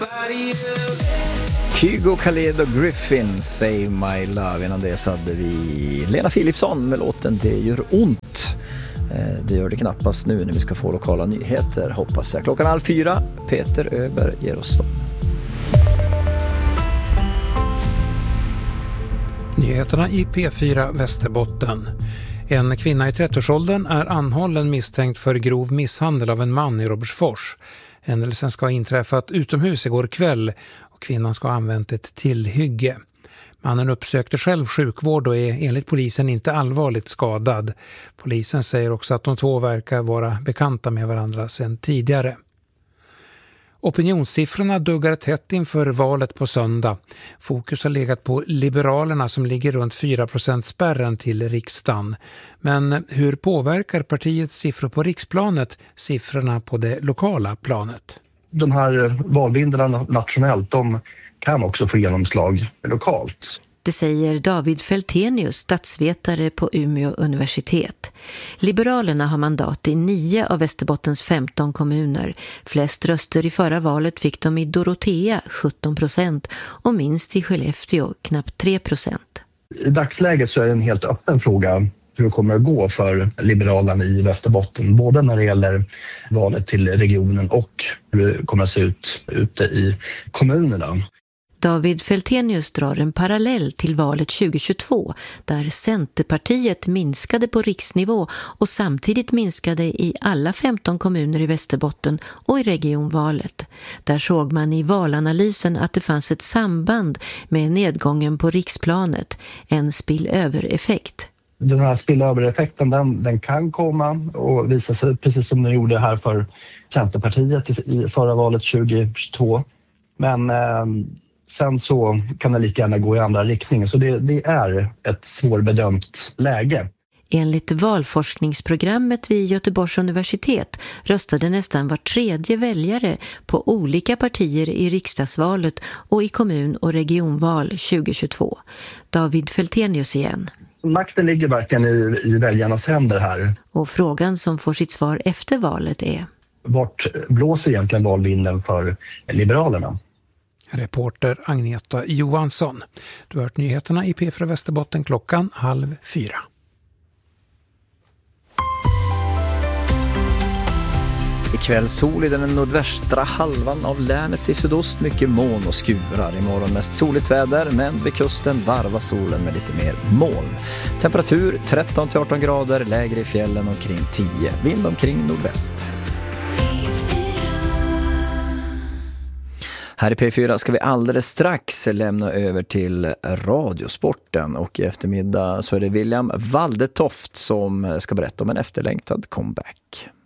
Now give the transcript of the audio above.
Kygo Khaled och Griffin, Save My Love. Innan det så hade vi Lena Philipsson med låten Det gör ont. Det gör det knappast nu när vi ska få lokala nyheter, hoppas jag. 3:30, Peter Öberg ger oss dem. Nyheterna i P4 Västerbotten. En kvinna i 30-årsåldern är anhållen misstänkt för grov misshandel av en man i Robertsfors. Händelsen ska ha inträffat utomhus igår kväll och kvinnan ska ha använt ett tillhygge. Mannen uppsökte själv sjukvård och är enligt polisen inte allvarligt skadad. Polisen säger också att de två verkar vara bekanta med varandra sedan tidigare. Opinionssiffrorna duggar tätt inför valet på söndag. Fokus har legat på Liberalerna som ligger runt 4%-spärren till riksdagen. Men hur påverkar partiets siffror på riksplanet siffrorna på det lokala planet? De här valvindarna nationellt, de kan också få genomslag lokalt. Det säger David Feltenius, statsvetare på Umeå universitet. Liberalerna har mandat i 9 av Västerbottens 15 kommuner. Flest röster i förra valet fick de i Dorotea, 17%, och minst i Skellefteå, knappt 3%. I dagsläget så är det en helt öppen fråga hur det kommer att gå för Liberalerna i Västerbotten. Både när det gäller valet till regionen och hur det kommer att se ut ute i kommunerna. David Feltenius drar en parallell till valet 2022 där Centerpartiet minskade på riksnivå och samtidigt minskade i alla 15 kommuner i Västerbotten och i regionvalet. Där såg man i valanalysen att det fanns ett samband med nedgången på riksplanet, en spillövereffekt. Den här spillövereffekten den kan komma och visa sig precis som den gjorde här för Centerpartiet i förra valet 2022. Men sen så kan det lika gärna gå i andra riktningen. Så det är ett svårbedömt läge. Enligt valforskningsprogrammet vid Göteborgs universitet röstade nästan var tredje väljare på olika partier i riksdagsvalet och i kommun- och regionval 2022. David Feltenius igen. Makten ligger verkligen i väljarnas händer här. Och frågan som får sitt svar efter valet är: vart blåser egentligen valvinden för Liberalerna? Reporter Agneta Johansson. Du har hört nyheterna i P4 Västerbotten 3:30. Ikväll sol i den nordvästra halvan av länet, i sydost mycket moln och skurar. Imorgon mest soligt väder, men vid kusten varvar solen med lite mer moln. Temperatur 13-18 grader, lägre i fjällen omkring 10. Vind omkring nordväst. Här i P4 ska vi alldeles strax lämna över till Radiosporten, och i eftermiddag så är det William Waldetoft som ska berätta om en efterlängtad comeback.